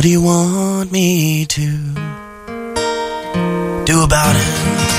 What do you want me to do about it?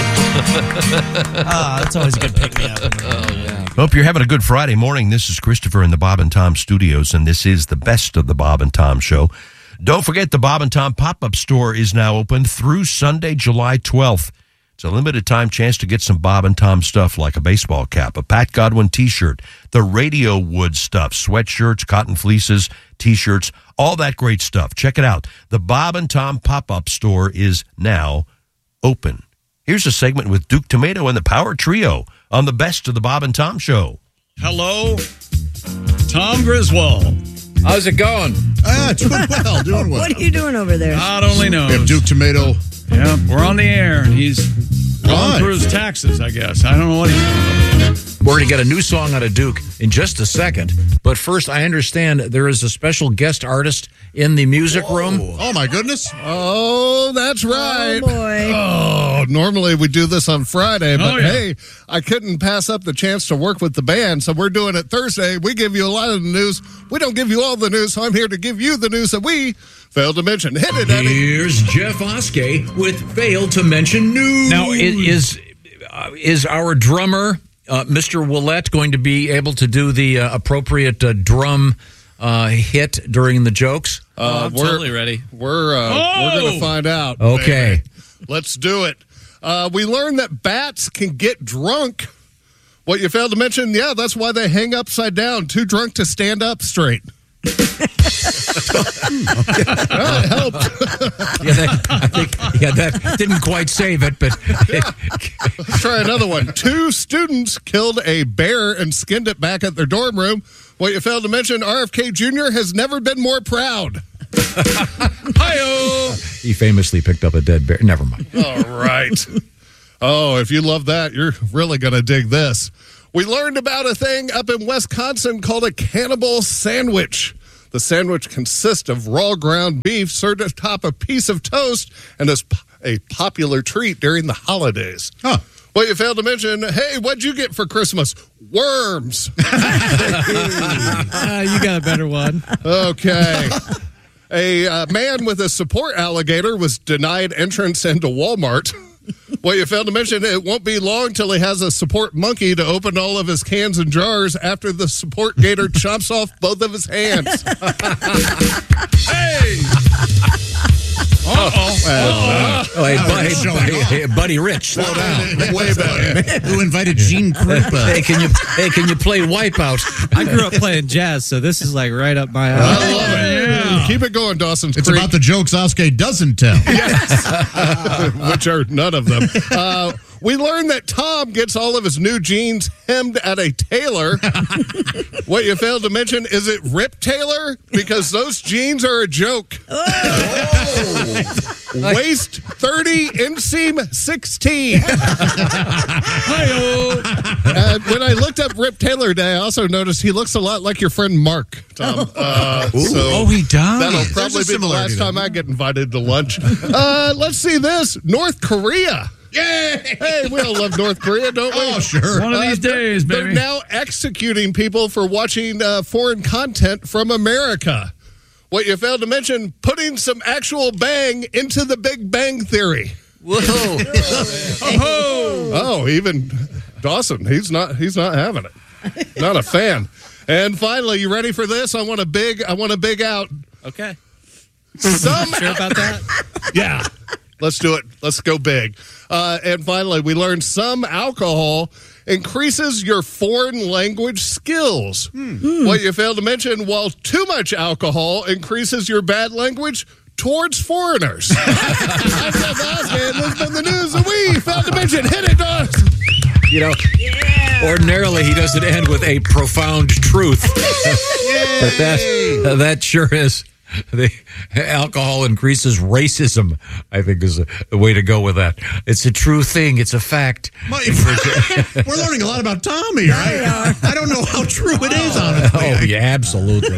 That's always a good pick-me-up. Hope you're having a good Friday morning. This is Christopher in the Bob and Tom Studios, and this is the best of the Bob and Tom Show. Don't forget the Bob and Tom pop-up store is now open through Sunday, July 12th. It's a limited time chance to get some Bob and Tom stuff like a baseball cap, a Pat Godwin t-shirt, the Radio Wood stuff, sweatshirts, cotton fleeces, t-shirts, all that great stuff. Check it out. The Bob and Tom pop-up store is now open. Here's a segment with Duke Tomato and the Power Trio on the best of the Bob and Tom Show. Hello, Tom Griswold. How's it going? Doing well. What are you doing over there? God only knows. We have Duke Tomato. Yeah, we're on the air, and he's going through his taxes, I guess. I don't know what he's doing. We're going to get a new song out of Duke in just a second. But first, I understand there is a special guest artist in the music room. Oh, my goodness. Oh, that's right. Oh, boy. Oh, normally we do this on Friday, but hey, I couldn't pass up the chance to work with the band, so we're doing it Thursday. We give you a lot of the news. We don't give you all the news, so I'm here to give you the news that we failed to mention. Hit it, Eddie. Here's Jeff Oskey with Failed to Mention News. Now, is our drummer, Mr. Willette, going to be able to do the appropriate drum hit during the jokes? I'm totally ready. We're going to find out. Okay. Baby. Let's do it. We learned that bats can get drunk. What you failed to mention, that's why they hang upside down, too drunk to stand up straight. That helped. That didn't quite save it, but... Let's try another one. 2 students killed a bear and skinned it back at their dorm room. What you failed to mention, RFK Jr. has never been more proud. Hi-yo! He famously picked up a dead bear. Never mind. All right. Oh, if you love that, you're really going to dig this. We learned about a thing up in Wisconsin called a cannibal sandwich. The sandwich consists of raw ground beef served atop a piece of toast and is a popular treat during the holidays. Huh. Well, you failed to mention, hey, what'd you get for Christmas? Worms. You got a better one. Okay. A man with a support alligator was denied entrance into Walmart. Well, you failed to mention it won't be long till he has a support monkey to open all of his cans and jars after the support gator chomps off both of his hands. Hey! Hey, Buddy Rich, slow down. Way better. Who invited Gene Krupa? Hey, can you play Wipeout? I grew up playing jazz, so this is like right up my alley. I love it. Yeah. Keep it going, Dawson's It's Creek. about the jokes Oskey doesn't tell. Which are none of them. We learned that Tom gets all of his new jeans hemmed at a tailor. What you failed to mention, is it Rip Taylor? Because those jeans are a joke. Waist 30, inseam 16. When I looked up Rip Taylor today, I also noticed he looks a lot like your friend Mark, Tom. He does. That'll probably be the last time I get invited to lunch. Let's see this. North Korea. Yay! Hey, we all love North Korea, don't we? Oh, sure. One of these days, They're baby. now executing people for watching foreign content from America. What you failed to mention, putting some actual bang into the Big Bang Theory. Whoa! Oh, even Dawson, he's not having it. Not a fan. And finally, you ready for this? I want a big out. Okay. Some Sure about that? Yeah. Let's do it. Let's go big. And finally, we learned some alcohol increases your foreign language skills. What you failed to mention, while too much alcohol increases your bad language towards foreigners. I'm Jeff Osman. This has been the news that we failed to mention. Hit it, Doss. You know, ordinarily he doesn't end with a profound truth. But that sure is. The alcohol increases racism, I think, is the way to go with that. It's a true thing. It's a fact. We're learning a lot about Tom here. I don't know how true it is, honestly. Oh, yeah, absolutely.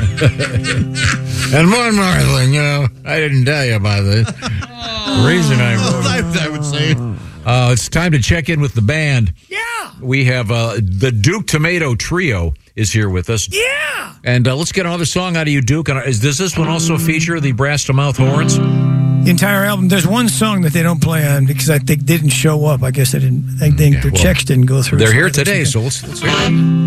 And one more thing, I didn't tell you about this. The reason I would say. it's time to check in with the band. Yeah. We have the Duke Tomato Trio is here with us. Yeah. And let's get another song out of you, Duke. And does this one also feature the brass to mouth horns? The entire album. There's one song that they don't play on because I think didn't show up. I guess they didn't. I think their checks didn't go through. They're here today, so let's hear it.